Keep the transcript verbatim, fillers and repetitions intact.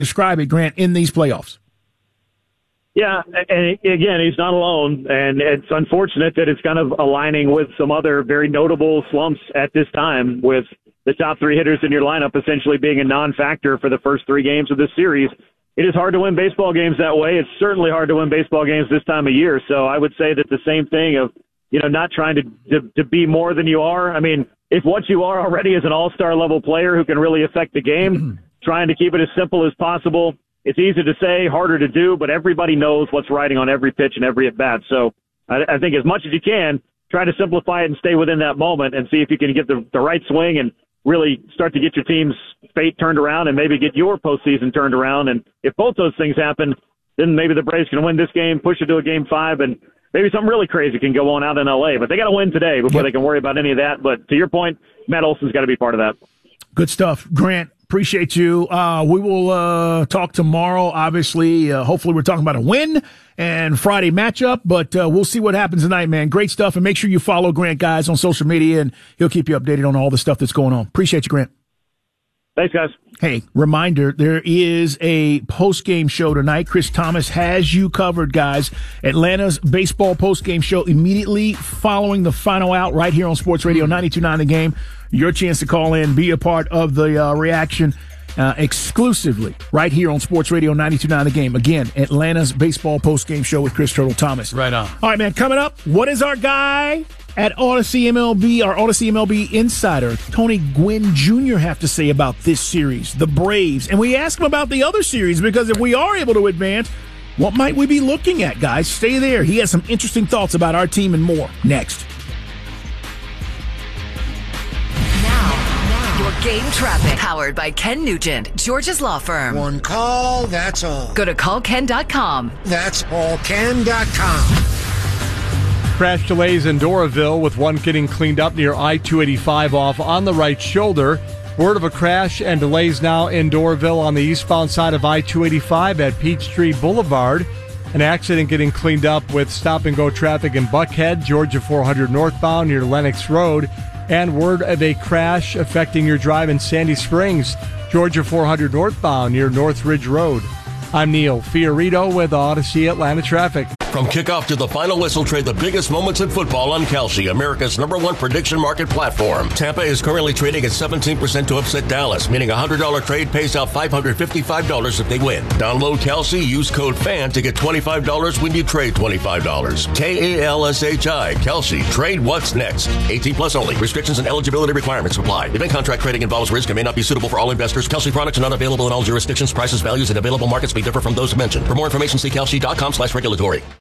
describe it, Grant, in these playoffs. Yeah, and again, he's not alone, and it's unfortunate that it's kind of aligning with some other very notable slumps at this time, with the top three hitters in your lineup essentially being a non-factor for the first three games of this series. It is hard to win baseball games that way. It's certainly hard to win baseball games this time of year. So I would say that the same thing of, you know, not trying to, to, to be more than you are. I mean, if what you are already is an all-star level player who can really affect the game, trying to keep it as simple as possible. It's easy to say, harder to do, but everybody knows what's riding on every pitch and every at-bat. So I, I think as much as you can, try to simplify it and stay within that moment and see if you can get the, the right swing and really start to get your team's fate turned around and maybe get your postseason turned around. And if both those things happen, then maybe the Braves can win this game, push it to a game five, and maybe something really crazy can go on out in L A. But they got to win today before yep. they can worry about any of that. But to your point, Matt Olson's got to be part of that. Good stuff. Grant, appreciate you. Uh, we will uh, talk tomorrow. Obviously, uh, hopefully we're talking about a win and Friday matchup, but uh, we'll see what happens tonight, man. Great stuff. And make sure you follow Grant, guys, on social media, and he'll keep you updated on all the stuff that's going on. Appreciate you, Grant. Thanks, guys. Hey, reminder, there is a post-game show tonight. Chris Thomas has you covered, guys. Atlanta's baseball post-game show immediately following the final out right here on Sports Radio ninety-two point nine The Game. Your chance to call in, be a part of the uh, reaction uh, exclusively right here on Sports Radio ninety-two point nine The Game. Again, Atlanta's baseball post-game show with Chris Turtle Thomas. Right on. All right, man, coming up, what is our guy at Odyssey M L B, our Odyssey M L B insider, Tony Gwynn Junior, have to say about this series, the Braves? And we ask him about the other series, because if we are able to advance, what might we be looking at, guys? Stay there. He has some interesting thoughts about our team and more next. Your game traffic, powered by Ken Nugent, George's Law Firm. One call, that's all. Go to call ken dot com. That's all ken dot com. Crash delays in Doraville, with one getting cleaned up near I two eighty-five off on the right shoulder. Word of a crash and delays now in Doraville on the eastbound side of I two eighty-five at Peachtree Boulevard. An accident getting cleaned up with stop-and-go traffic in Buckhead, Georgia four hundred northbound near Lennox Road. And word of a crash affecting your drive in Sandy Springs, Georgia four hundred northbound near Northridge Road. I'm Neil Fiorito with Odyssey Atlanta Traffic. From kickoff to the final whistle, trade the biggest moments in football on Kalshi, America's number one prediction market platform. Tampa is currently trading at seventeen percent to upset Dallas, meaning a one hundred dollars trade pays out five hundred fifty-five dollars if they win. Download Kalshi, use code FAN to get twenty-five dollars when you trade twenty-five dollars. K A L S H I, Kalshi. Trade what's next. eighteen plus only. Restrictions and eligibility requirements apply. Event contract trading involves risk and may not be suitable for all investors. Kalshi products are not available in all jurisdictions. Prices, values, and available markets may differ from those mentioned. For more information, see kalshi dot com slash regulatory.